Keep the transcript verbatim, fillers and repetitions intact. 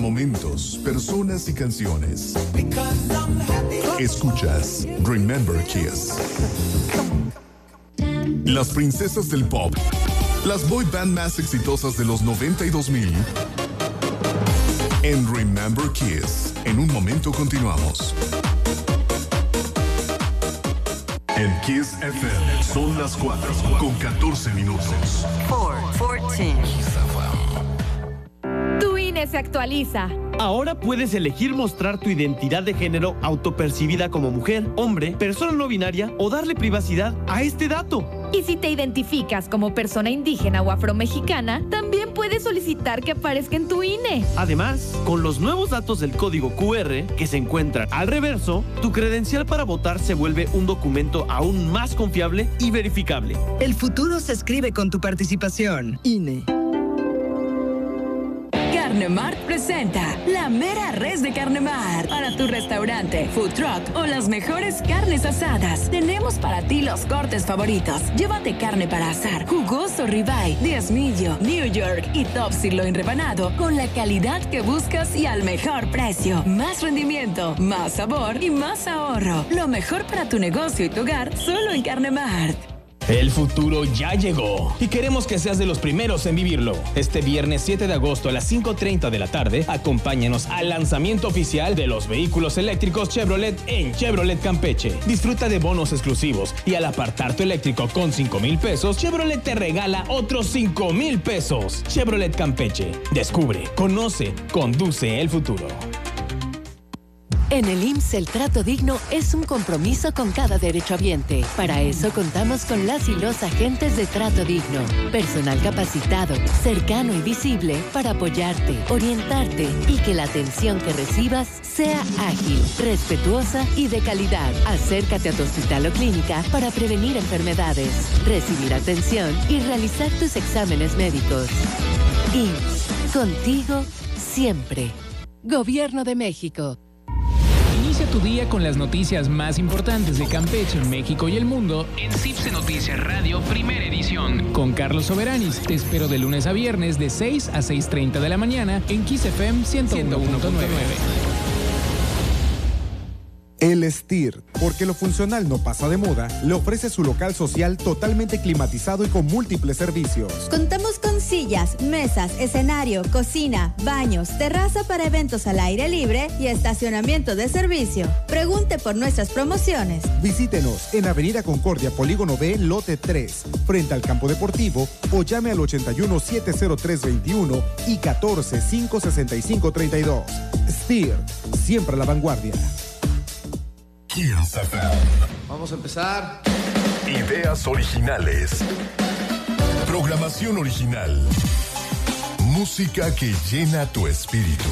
momentos, personas y canciones. Escuchas Remember Kiss. Las princesas del pop. Las boy band más exitosas de los noventa y dos mil. En Remember Kiss. En un momento continuamos. En Kiss F M son las cuatro con catorce minutos. cuatro, catorce. Tu I N E se actualiza. Ahora puedes elegir mostrar tu identidad de género autopercibida como mujer, hombre, persona no binaria o darle privacidad a este dato. Y si te identificas como persona indígena o afromexicana, también puedes solicitar que aparezca en tu I N E. Además, con los nuevos datos del código cu erre que se encuentran al reverso, tu credencial para votar se vuelve un documento aún más confiable y verificable. El futuro se escribe con tu participación. I N E. Carnemart presenta la mera res de Carnemart. Para tu restaurante, food truck o las mejores carnes asadas, tenemos para ti los cortes favoritos. Llévate carne para asar, jugoso ribeye, diezmillo, New York y top sirloin rebanado con la calidad que buscas y al mejor precio. Más rendimiento, más sabor y más ahorro. Lo mejor para tu negocio y tu hogar solo en Carnemart. El futuro ya llegó y queremos que seas de los primeros en vivirlo. Este viernes siete de agosto a las cinco treinta de la tarde, acompáñanos al lanzamiento oficial de los vehículos eléctricos Chevrolet en Chevrolet Campeche. Disfruta de bonos exclusivos y al apartar tu eléctrico con cinco mil pesos, Chevrolet te regala otros cinco mil pesos. Chevrolet Campeche. Descubre, conoce, conduce el futuro. En el I M S S el trato digno es un compromiso con cada derechohabiente. Para eso contamos con las y los agentes de trato digno. Personal capacitado, cercano y visible para apoyarte, orientarte y que la atención que recibas sea ágil, respetuosa y de calidad. Acércate a tu hospital o clínica para prevenir enfermedades, recibir atención y realizar tus exámenes médicos. I M S S, contigo siempre. Gobierno de México. Inicia tu día con las noticias más importantes de Campeche, México y el mundo en Cipse Noticias Radio, primera edición. Con Carlos Soberanis, te espero de lunes a viernes de seis a seis treinta de la mañana en Kiss F M ciento uno punto nueve. El Stirt, porque lo funcional no pasa de moda, le ofrece su local social totalmente climatizado y con múltiples servicios. Contamos con sillas, mesas, escenario, cocina, baños, terraza para eventos al aire libre y estacionamiento de servicio. Pregunte por nuestras promociones. Visítenos en Avenida Concordia, Polígono B, Lote tres, frente al campo deportivo, o llame al ochenta y uno, siete cero tres, veintiuno y catorce, cinco sesenta y cinco, treinta y dos. Stirt, siempre a la vanguardia. Kiss F M. Vamos a empezar. Ideas originales. Programación original. Música que llena tu espíritu.